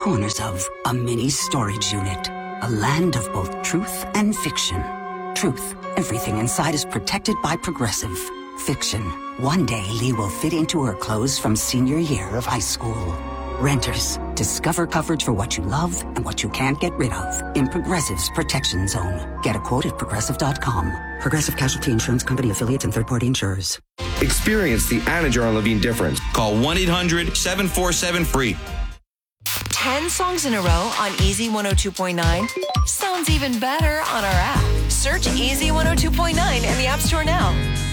corners of a mini storage unit. A land of both truth and fiction. Truth, everything inside is protected by Progressive. Fiction, one day Lee will fit into her clothes from senior year of high school. Renters, discover coverage for what you love and what you can't get rid of in Progressive's Protection Zone. Get a quote at Progressive.com. Progressive Casualty Insurance Company affiliates and third-party insurers. Experience the Anna Jar and Levine difference. Call 1-800-747-FREE. 10 songs in a row on Easy 102.9 sounds even better on our app. Search Easy 102.9 in the App Store now.